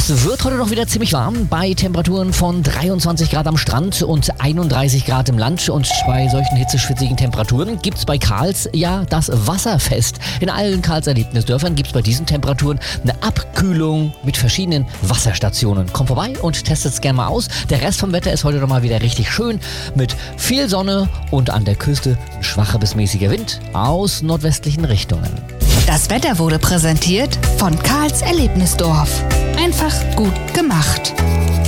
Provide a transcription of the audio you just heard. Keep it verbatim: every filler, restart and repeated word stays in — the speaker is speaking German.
Es wird heute noch wieder ziemlich warm bei Temperaturen von dreiundzwanzig Grad am Strand und einunddreißig Grad im Land. Und bei solchen hitzeschwitzigen Temperaturen gibt es bei Karls ja das Wasserfest. In allen Karls Erlebnisdörfern gibt es bei diesen Temperaturen eine Abkühlung mit verschiedenen Wasserstationen. Kommt vorbei und testet es gerne mal aus. Der Rest vom Wetter ist heute noch mal wieder richtig schön mit viel Sonne und an der Küste ein schwacher bis mäßiger Wind aus nordwestlichen Richtungen. Das Wetter wurde präsentiert von Karls Erlebnisdorf. Einfach gut gemacht.